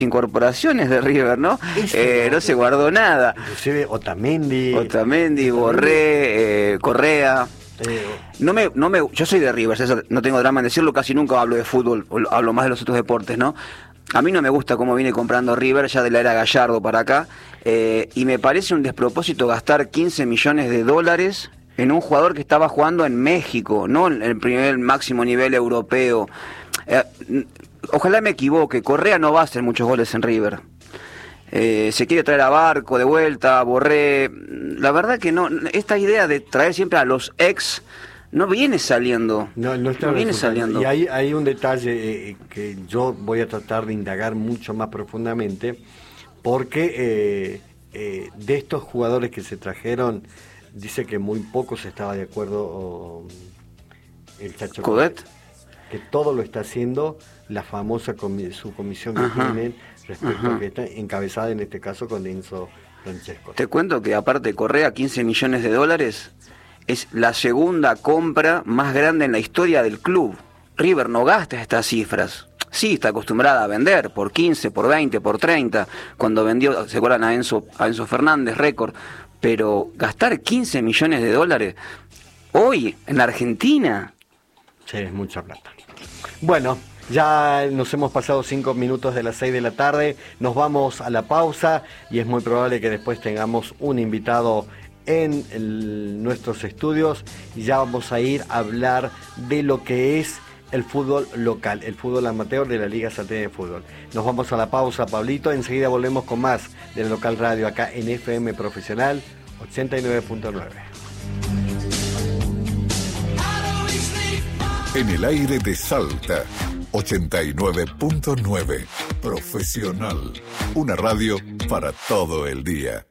incorporaciones de River, ¿no? No se guardó nada. Inclusive Otamendi, Borré, Correa. Yo soy de River, César, no tengo drama en decirlo, casi nunca hablo de fútbol, hablo más de los otros deportes, ¿no? A mí no me gusta cómo viene comprando River ya de la era Gallardo para acá, y me parece un despropósito gastar 15 millones de dólares en un jugador que estaba jugando en México, no en el máximo nivel europeo. Ojalá me equivoque, Correa no va a hacer muchos goles en River. Se quiere traer a Barco de vuelta, Borré. La verdad que no, esta idea de traer siempre a los ex no viene saliendo. No viene saliendo. Y hay un detalle que yo voy a tratar de indagar mucho más profundamente, porque de estos jugadores que se trajeron, dice que muy pocos estaba de acuerdo el Chacho Coudet, que todo lo está haciendo la famosa su comisión que tienen respecto a que está encabezada en este caso con Enzo Francesco. Te cuento que aparte Correa, 15 millones de dólares, es la segunda compra más grande en la historia del club. River no gasta estas cifras. Sí, está acostumbrada a vender por 15, por 20, por 30, cuando vendió, ¿se acuerdan? A Enzo Fernández, récord. Pero gastar 15 millones de dólares hoy en la Argentina... Sí, es mucha plata. Bueno, ya nos hemos pasado 5 minutos de las 6 de la tarde, nos vamos a la pausa y es muy probable que después tengamos un invitado en nuestros estudios y ya vamos a ir a hablar de lo que es el fútbol local, el fútbol amateur de la Liga Salteña de Fútbol. Nos vamos a la pausa, Pablito, enseguida volvemos con más del Local Radio acá en FM Profesional 89.9. En el aire de Salta, 89.9. Profesional. Una radio para todo el día.